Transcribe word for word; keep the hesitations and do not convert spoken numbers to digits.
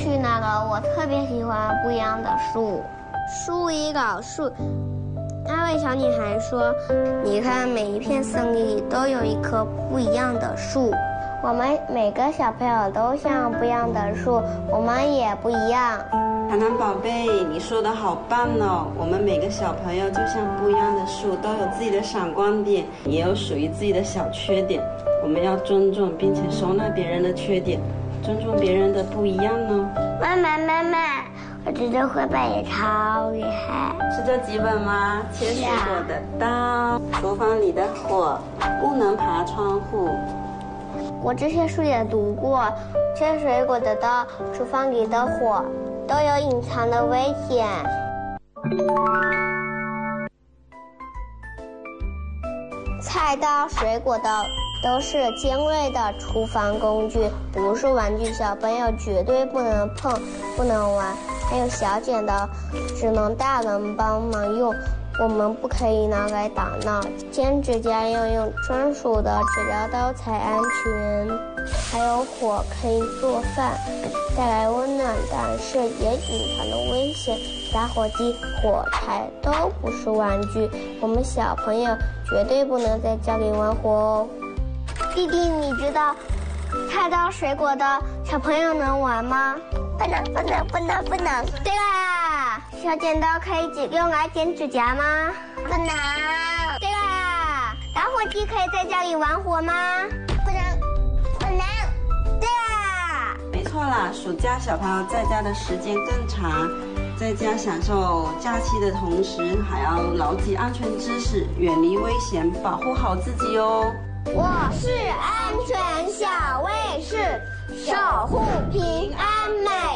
去那个我特别喜欢不一样的树。树一搞树，那位小女孩说：“你看，每一片森林里都有一棵不一样的树。我们每个小朋友都像不一样的树，我们也不一样。” 涵涵宝贝，你说的好棒哦！我们每个小朋友就像不一样的树，都有自己的闪光点，也有属于自己的小缺点。我们要尊重并且收纳别人的缺点，尊重别人的不一样哦。 妈妈，妈妈，我觉得绘本也超厉害。 是这几本吗？切水果的刀，厨房里的火，不能爬窗户。 我这些书也读过，切水果的刀，厨房里的火，都有隐藏的危险。菜刀、水果刀都是尖锐的厨房工具，不是玩具，小朋友绝对不能碰，不能玩。还有小剪刀，只能大人帮忙用，我们不可以拿来打闹。剪指甲要用专属的指甲刀才安全。还有火可以做饭，带来温暖，但是也隐藏了危险。打火机、火柴都不是玩具，我们小朋友绝对不能在家里玩火哦。弟弟，你知道菜刀、水果刀小朋友能玩吗？不能，不能，不能，不能。对啦，小剪刀可以只用来剪指甲吗？不能。对啦，打火机可以在家里玩火吗？不能，不能。对啦。 没错啦，暑假小朋友在家的时间更长，在家享受假期的同时，还要牢记安全知识，远离危险，保护好自己哦。 我是安全小卫士，守护平安美